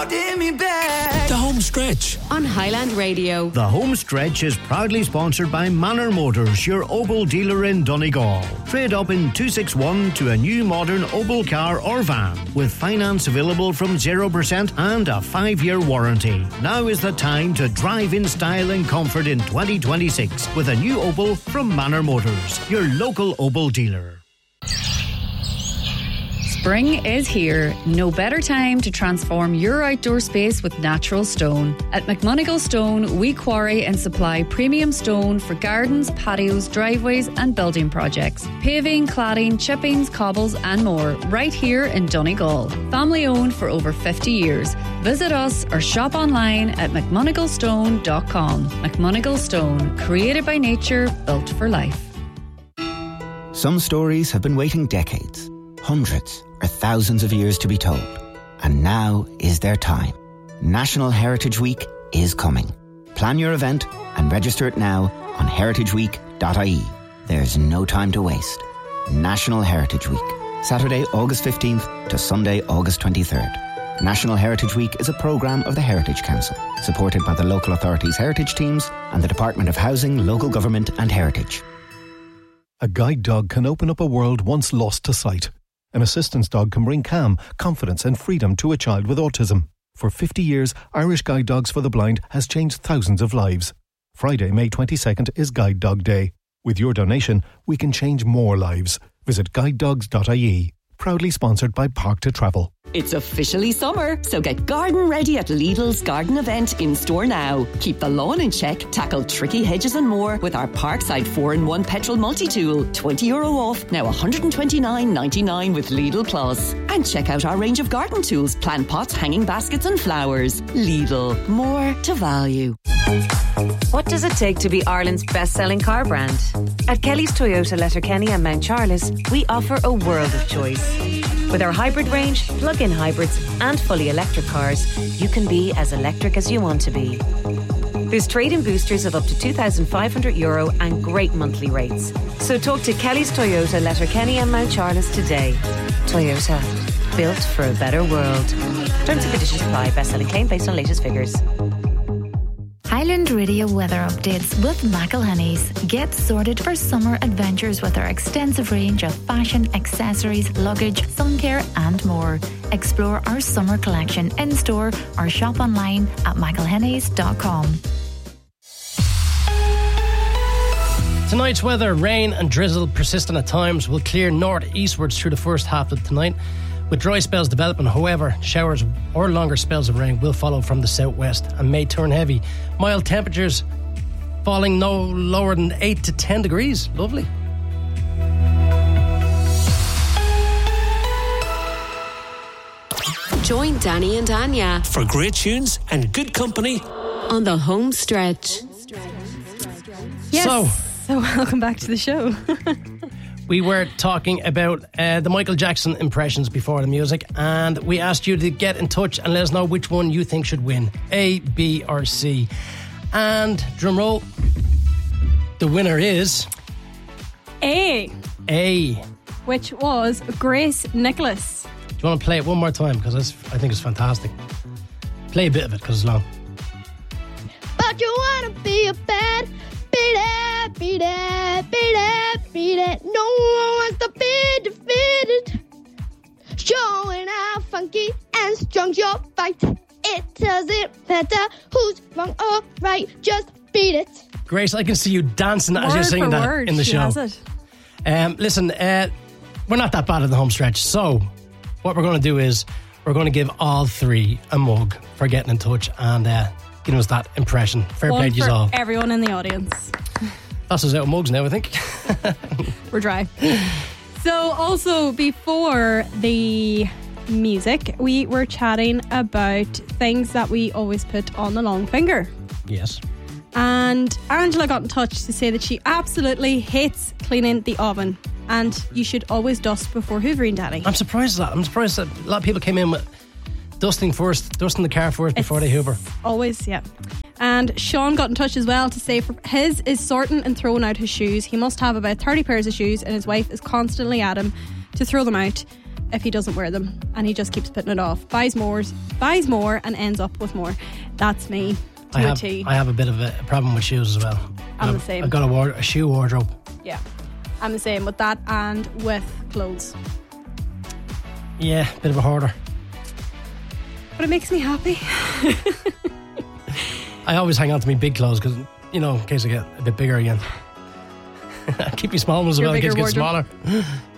The Home Stretch on Highland Radio. The Home Stretch is proudly sponsored by Manor Motors, your Opel dealer in Donegal. Trade up in 261 to a new modern Opel car or van with finance available from 0% and a 5-year warranty. Now is the time to drive in style and comfort in 2026 with a new Opel from Manor Motors, your local Opel dealer. Spring is here. No better time to transform your outdoor space with natural stone. At McMonigal Stone, we quarry and supply premium stone for gardens, patios, driveways and building projects. Paving, cladding, chippings, cobbles and more, right here in Donegal. Family owned for over 50 years. Visit us or shop online at mcmonigalstone.com. McMonigal Stone, created by nature, built for life. Some stories have been waiting decades, hundreds or thousands of years to be told. And now is their time. National Heritage Week is coming. Plan your event and register it now on heritageweek.ie. There's no time to waste. National Heritage Week. Saturday, August 15th to Sunday, August 23rd. National Heritage Week is a programme of the Heritage Council, supported by the local authorities' heritage teams and the Department of Housing, Local Government and Heritage. A guide dog can open up a world once lost to sight. An assistance dog can bring calm, confidence and freedom to a child with autism. For 50 years, Irish Guide Dogs for the Blind has changed thousands of lives. Friday, May 22nd is Guide Dog Day. With your donation, we can change more lives. Visit guidedogs.ie. Proudly sponsored by Park to Travel. It's officially summer, so get garden ready at Lidl's garden event in store now. Keep the lawn in check, tackle tricky hedges and more with our Parkside 4-in-1 petrol multi-tool. €20 off, now $129.99 with Lidl Plus. And check out our range of garden tools, plant pots, hanging baskets and flowers. Lidl, more to value. What does it take to be Ireland's best-selling car brand? At Kelly's Toyota Letterkenny and Mount Charles, we offer a world of choice. With our hybrid range, plug-in hybrids and fully electric cars, you can be as electric as you want to be. There's trade-in boosters of up to €2,500 and great monthly rates. So talk to Kelly's Toyota Letterkenny and Mount Charles today. Toyota, built for a better world. Terms and conditions apply. Best-selling claim based on latest figures. Highland Radio weather updates with McElhenny's. Get sorted for summer adventures with our extensive range of fashion, accessories, luggage, sun care and more. Explore our summer collection in-store or shop online at mcelhennys.com. Tonight's weather, rain and drizzle persistent at times, will clear north-eastwards through the first half of tonight, with dry spells developing. However, showers or longer spells of rain will follow from the southwest and may turn heavy. Mild temperatures falling no lower than 8 to 10 degrees. Lovely. Join Danny and Anya for great tunes and good company on the Home Stretch. Yes. So welcome back to the show. We were talking about the Michael Jackson impressions before the music, and we asked you to get in touch and let us know which one you think should win, A, B or C. And drum roll, the winner is A, which was Grace Nicholas. Do you want to play it one more time? Because I think it's fantastic. Play a bit of it because it's long. But you want to be a bad beat it. No one wants to be defeated. Showing how funky and strong your fight. It doesn't matter who's wrong or right. Just beat it. Grace, I can see you dancing as you're singing that in the show. Has it. Listen, we're not that bad at the home stretch. So what we're going to do is we're going to give all three a mug for getting in touch and giving us that impression. Fair play to you all. Everyone in the audience. That's us out of mugs now, I think. We're dry. So also before the music, we were chatting about things that we always put on the long finger. Yes. And Angela got in touch to say that she absolutely hates cleaning the oven and you should always dust before hoovering, Danny. I'm surprised at that. I'm surprised that a lot of people came in with dusting the car first before they hoover. Always, yeah. And Sean got in touch as well to say for his is sorting and throwing out his shoes. He must have about 30 pairs of shoes and his wife is constantly at him to throw them out. if he doesn't wear them, and he just keeps putting it off. Buys more, and ends up with more. That's me. I have a bit of a problem with shoes as well. I'm the same. I've got a shoe wardrobe. Yeah, I'm the same with that and with clothes. Yeah, bit of a hoarder. But it makes me happy. I always hang on to me big clothes because, in case I get a bit bigger again. Keep me small ones as well in case I get smaller.